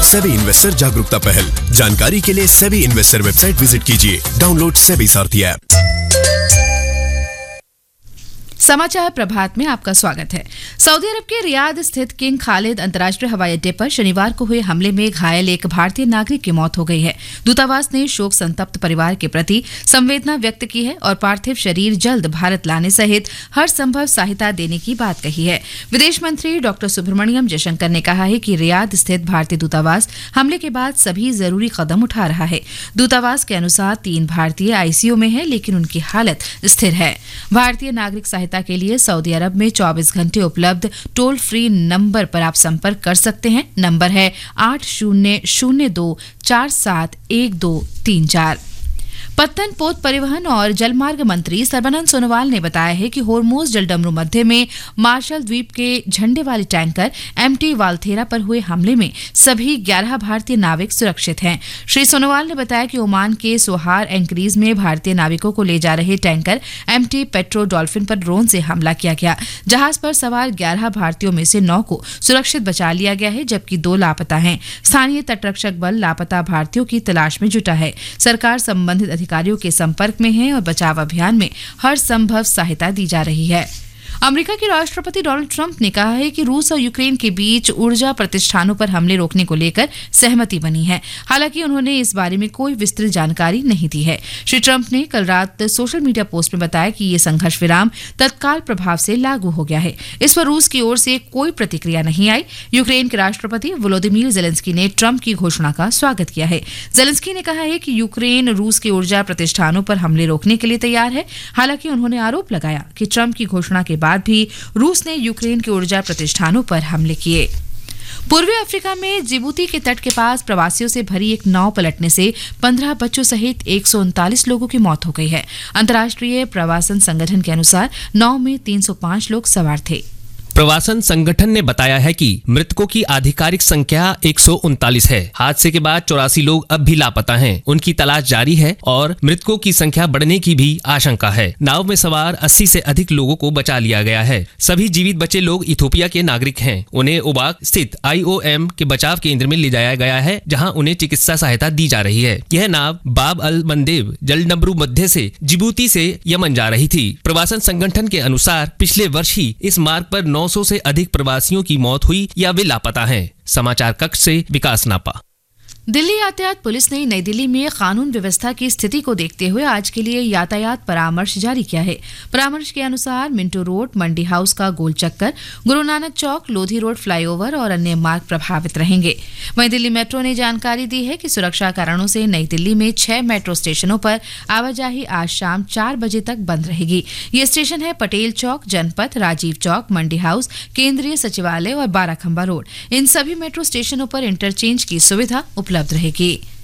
SEBI investor जागरूकता पहल। जानकारी के लिए सेबी इन्वेस्टर वेबसाइट विजिट कीजिए। डाउनलोड सेबी सारथी ऐप। समाचार प्रभात में आपका स्वागत है। सऊदी अरब के रियाद स्थित किंग खालिद अंतर्राष्ट्रीय हवाई अड्डे पर शनिवार को हुए हमले में घायल एक भारतीय नागरिक की मौत हो गई है। दूतावास ने शोक संतप्त परिवार के प्रति संवेदना व्यक्त की है और पार्थिव शरीर जल्द भारत लाने सहित हर संभव सहायता देने की बात कही है। विदेश मंत्री डॉक्टर सुब्रमण्यम जयशंकर ने कहा है कि रियाद स्थित भारतीय दूतावास हमले के बाद सभी जरूरी कदम उठा रहा है। दूतावास के अनुसार 3 भारतीय आईसीयू में हैं, लेकिन उनकी हालत स्थिर है। भारतीय नागरिक सहायता के लिए सऊदी अरब में 24 घंटे उपलब्ध टोल फ्री नंबर पर आप संपर्क कर सकते हैं। नंबर है 8002471234। पत्तन पोत परिवहन और जलमार्ग मंत्री सर्बानंद सोनोवाल ने बताया है कि होर्मुज जलडमरू मध्य में मार्शल द्वीप के झंडे वाले टैंकर एमटी वाल्थेरा पर हुए हमले में सभी 11 भारतीय नाविक सुरक्षित हैं। श्री सोनोवाल ने बताया कि ओमान के सोहार एंकरीज में भारतीय नाविकों को ले जा रहे टैंकर एमटी पेट्रो डॉल्फिन पर ड्रोन से हमला किया गया। जहाज पर सवार 11 भारतीयों में से 9 को सुरक्षित बचा लिया गया है, जबकि 2 लापता हैं। स्थानीय तटरक्षक बल लापता भारतीयों की तलाश में जुटा है। सरकार संबंधित अधिकारियों के संपर्क में है और बचाव अभियान में हर संभव सहायता दी जा रही है। अमेरिका के राष्ट्रपति डोनाल्ड ट्रंप ने कहा है कि रूस और यूक्रेन के बीच ऊर्जा प्रतिष्ठानों पर हमले रोकने को लेकर सहमति बनी है। हालांकि उन्होंने इस बारे में कोई विस्तृत जानकारी नहीं दी है। श्री ट्रंप ने कल रात सोशल मीडिया पोस्ट में बताया कि ये संघर्ष विराम तत्काल प्रभाव से लागू हो गया है। इस पर रूस की ओर से कोई प्रतिक्रिया नहीं आई। यूक्रेन के राष्ट्रपति वोलोदिमीर जेलेंस्की ने ट्रंप की घोषणा का स्वागत किया है। जेलेंस्की ने कहा है कि यूक्रेन रूस के ऊर्जा प्रतिष्ठानों पर हमले रोकने के लिए तैयार है। हालांकि उन्होंने आरोप लगाया कि ट्रंप की घोषणा के बाद भी रूस ने यूक्रेन के ऊर्जा प्रतिष्ठानों पर हमले किए। पूर्वी अफ्रीका में जिबूती के तट के पास प्रवासियों से भरी एक नाव पलटने से 15 बच्चों सहित 139 लोगों की मौत हो गई है। अंतर्राष्ट्रीय प्रवासन संगठन के अनुसार नाव में 305 लोग सवार थे। प्रवासन संगठन ने बताया है कि मृतकों की आधिकारिक संख्या 139 है। हादसे के बाद 84 लोग अब भी लापता हैं। उनकी तलाश जारी है और मृतकों की संख्या बढ़ने की भी आशंका है। नाव में सवार 80 से अधिक लोगों को बचा लिया गया है। सभी जीवित बचे लोग इथियोपिया के नागरिक हैं। उन्हें ओबाक स्थित IOM के बचाव केंद्र में ले जाया गया है, जहां उन्हें चिकित्सा सहायता दी जा रही है। यह नाव बाब अल मंदेब जलडमरू मध्य से जिबूती से यमन जा रही थी। प्रवासन संगठन के अनुसार पिछले वर्ष ही इस मार्ग पर 900 से अधिक प्रवासियों की मौत हुई या वे लापता हैं। समाचार कक्ष से विकास नापा। दिल्ली यातायात पुलिस ने नई दिल्ली में कानून व्यवस्था की स्थिति को देखते हुए आज के लिए यातायात परामर्श जारी किया है। परामर्श के अनुसार मिंटो रोड, मंडी हाउस का गोल चक्कर, गुरु नानक चौक, लोधी रोड फ्लाईओवर और अन्य मार्ग प्रभावित रहेंगे। वहीं दिल्ली मेट्रो ने जानकारी दी है कि सुरक्षा कारणों से नई दिल्ली में 6 मेट्रो स्टेशनों पर आवाजाही आज शाम 4 बजे तक बंद रहेगी। ये स्टेशन है पटेल चौक, जनपथ, राजीव चौक, मंडी हाउस, केंद्रीय सचिवालय और बाराखंबा रोड। इन सभी मेट्रो स्टेशनों पर इंटरचेंज की सुविधा उपलब्ध रहेगी।